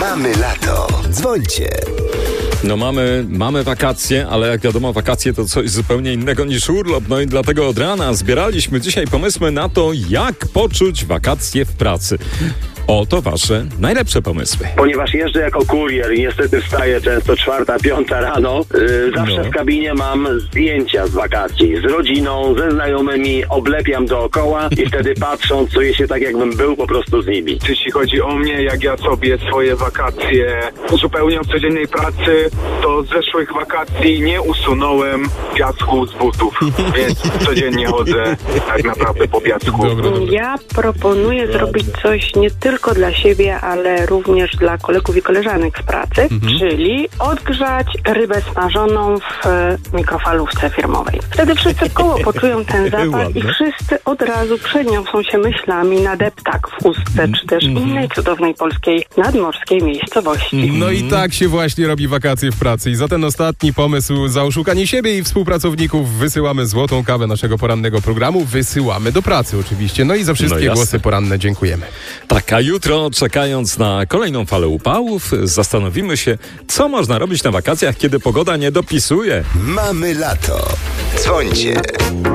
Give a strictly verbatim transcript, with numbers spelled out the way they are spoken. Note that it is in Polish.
Mamy lato. Dzwońcie. No mamy, mamy wakacje, ale jak wiadomo, wakacje to coś zupełnie innego niż urlop. No i dlatego od rana zbieraliśmy dzisiaj pomysły na to, jak poczuć wakacje w pracy. Oto wasze najlepsze pomysły. Ponieważ jeżdżę jako kurier i niestety wstaję często czwarta, piąta rano, yy, zawsze No. w kabinie mam zdjęcia z wakacji. Z rodziną, ze znajomymi, oblepiam dookoła i wtedy patrząc, czuję się tak, jakbym był po prostu z nimi. Jeśli chodzi o mnie, jak ja sobie swoje wakacje uzupełniam w codziennej pracy, to z zeszłych wakacji nie usunąłem piasku z butów, więc codziennie chodzę tak naprawdę po piasku. Dobra, dobra. Ja proponuję zrobić coś nie tylko dla siebie, ale również dla kolegów i koleżanek z pracy, Mhm. czyli odgrzać rybę smażoną w e, mikrofalówce firmowej. Wtedy wszyscy w koło poczują ten zapach i Ładne. wszyscy od razu przeniosą się myślami na deptak w Ustce, czy też Mhm. innej cudownej polskiej nadmorskiej miejscowości. No i tak się właśnie robi wakacje w pracy. I za ten ostatni pomysł, za oszukanie siebie i współpracowników wysyłamy złotą kawę naszego porannego programu. Wysyłamy do pracy oczywiście. No i za wszystkie jasne. głosy poranne dziękujemy. Tak, a jutro, czekając na kolejną falę upałów, zastanowimy się, co można robić na wakacjach, kiedy pogoda nie dopisuje. Mamy lato. Dzwońcie.